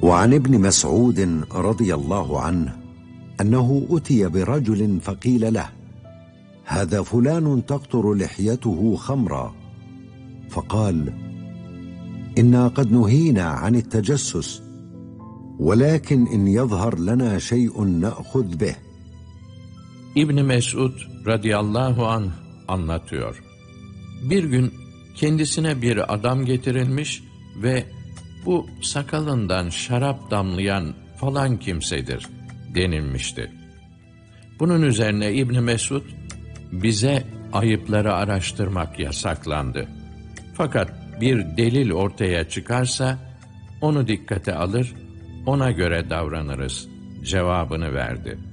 وعن ابن مسعود رضي الله عنه أنه أتي برجل فقيل له: هذا فلان تقطر لحيته خمرا. فقال: إنا قد نهينا عن التجسس، ولكن إن يظهر لنا شيء نأخذ به. İbn Mesud radıyallahu anh anlatıyor. Bir gün kendisine bir adam getirilmiş ve bu sakalından şarap damlayan falan kimsedir denilmişti. Bunun üzerine İbn Mesud, bize ayıpları araştırmak yasaklandı. Fakat bir delil ortaya çıkarsa onu dikkate alır, ona göre davranırız cevabını verdi.